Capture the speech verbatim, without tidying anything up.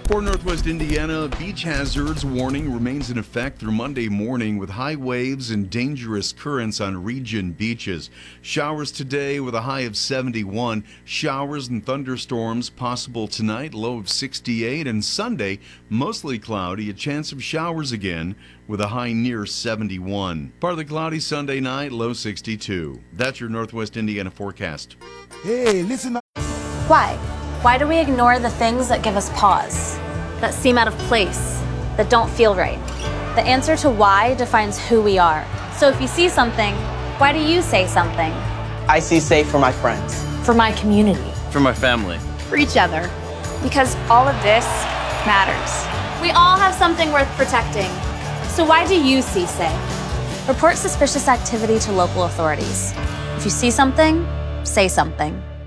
For Northwest Indiana, beach hazards warning remains in effect through Monday morning with high waves and dangerous currents on region beaches. Showers today with a high of seventy-one. Showers and thunderstorms possible tonight, low of sixty-eight. And Sunday, mostly cloudy, a chance of showers again with a high near seventy-one. Partly cloudy Sunday night, low sixty-two. That's your Northwest Indiana forecast. Hey, listen up. Why? Why do we ignore the things that give us pause, that seem out of place, that don't feel right? The answer to why defines who we are. So if you see something, why do you say something? I see safe for my friends. For my community. For my family. For each other. Because all of this matters. We all have something worth protecting. So why do you see safe? Report suspicious activity to local authorities. If you see something, say something.